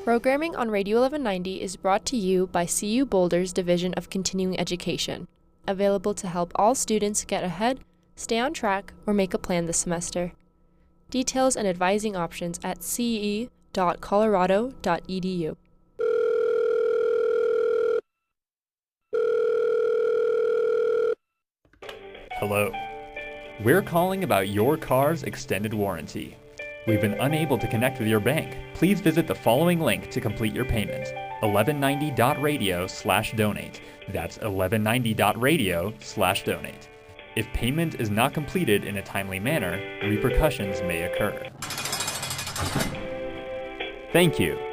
Programming on Radio 1190 is brought to you by CU Boulder's Division of Continuing Education, available to help all students get ahead, stay on track, or make a plan this semester. Details and advising options at ce.colorado.edu. Hello. We're calling about your car's extended warranty. We've been unable to connect with your bank. Please visit the following link to complete your payment: 1190.radio/donate. That's 1190.radio/donate. If payment is not completed in a timely manner, repercussions may occur. Thank you.